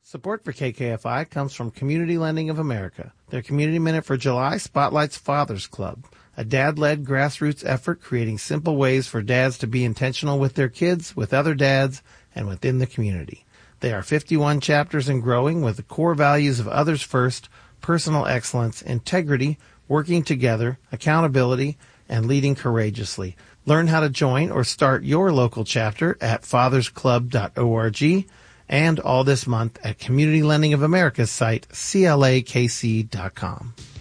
Support for KKFI comes from Community Lending of America. Their Community Minute for July spotlights Fathers Club, a dad-led grassroots effort creating simple ways for dads to be intentional with their kids, with other dads, and within the community. They are 51 chapters and growing with the core values of others first, personal excellence, integrity, working together, accountability, and leading courageously. Learn how to join or start your local chapter at fathersclub.org and all this month at Community Lending of America's site, CLAKC.com.